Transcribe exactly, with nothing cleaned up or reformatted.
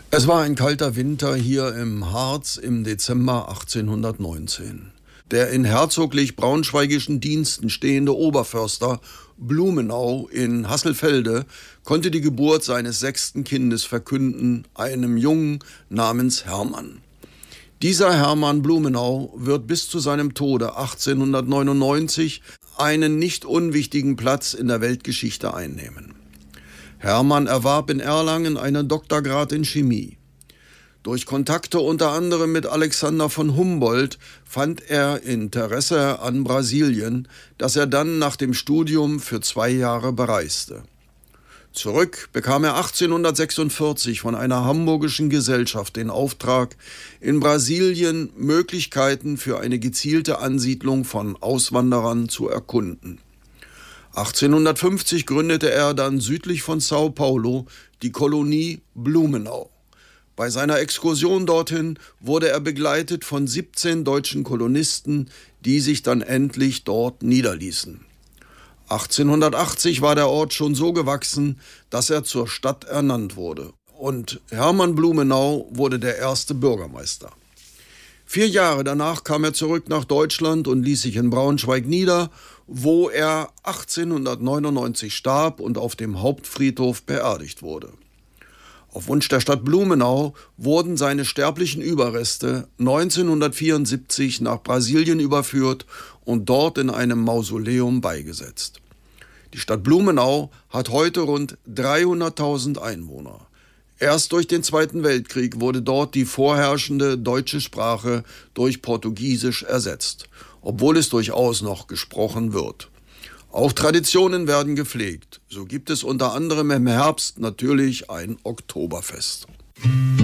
Es war ein kalter Winter hier im Harz im Dezember achtzehnhundertneunzehn. Der in herzoglich braunschweigischen Diensten stehende Oberförster Blumenau in Hasselfelde konnte die Geburt seines sechsten Kindes verkünden, einem Jungen namens Hermann. Dieser Hermann Blumenau wird bis zu seinem Tode achtzehnhundertneunundneunzig einen nicht unwichtigen Platz in der Weltgeschichte einnehmen. Hermann erwarb in Erlangen einen Doktorgrad in Chemie. Durch Kontakte unter anderem mit Alexander von Humboldt fand er Interesse an Brasilien, das er dann nach dem Studium für zwei Jahre bereiste. Zurück bekam er achtzehnhundertsechsundvierzig von einer hamburgischen Gesellschaft den Auftrag, in Brasilien Möglichkeiten für eine gezielte Ansiedlung von Auswanderern zu erkunden. achtzehnhundertfünfzig gründete er dann südlich von Sao Paulo die Kolonie Blumenau. Bei seiner Exkursion dorthin wurde er begleitet von siebzehn deutschen Kolonisten, die sich dann endlich dort niederließen. achtzehnhundertachtzig war der Ort schon so gewachsen, dass er zur Stadt ernannt wurde. Und Hermann Blumenau wurde der erste Bürgermeister. Vier Jahre danach kam er zurück nach Deutschland und ließ sich in Braunschweig nieder, wo er achtzehnhundertneunundneunzig starb und auf dem Hauptfriedhof beerdigt wurde. Auf Wunsch der Stadt Blumenau wurden seine sterblichen Überreste neunzehnhundertvierundsiebzig nach Brasilien überführt und dort in einem Mausoleum beigesetzt. Die Stadt Blumenau hat heute rund dreihunderttausend Einwohner. Erst durch den Zweiten Weltkrieg wurde dort die vorherrschende deutsche Sprache durch Portugiesisch ersetzt, obwohl es durchaus noch gesprochen wird. Auch Traditionen werden gepflegt. So gibt es unter anderem im Herbst natürlich ein Oktoberfest.